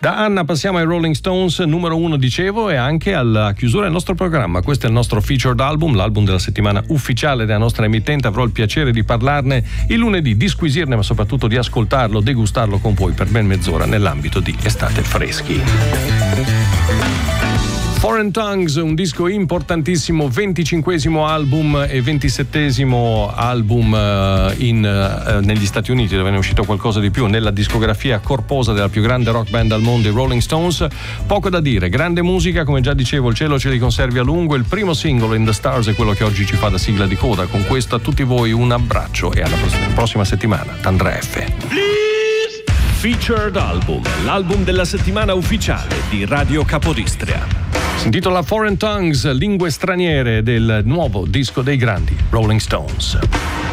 Da Anna passiamo ai Rolling Stones, numero 1 dicevo, e anche alla chiusura del nostro programma. Questo è il nostro featured album, l'album della settimana ufficiale della nostra emittente. Avrò il piacere di parlarne il lunedì, di squisirne, ma soprattutto di ascoltarlo, degustarlo con voi per ben mezz'ora nell'ambito di Estate Freschi. Foreign Tongues, un disco importantissimo, 25esimo album e 27esimo album negli Stati Uniti, dove ne è uscito qualcosa di più, nella discografia corposa della più grande rock band al mondo, i Rolling Stones. Poco da dire, grande musica, come già dicevo, il cielo ce li conservi a lungo. Il primo singolo, In the Stars, è quello che oggi ci fa da sigla di coda. Con questo a tutti voi un abbraccio e alla prossima settimana. Tandra F. Featured Album, l'album della settimana ufficiale di Radio Capodistria. Si intitola Foreign Tongues, lingue straniere, del nuovo disco dei grandi Rolling Stones.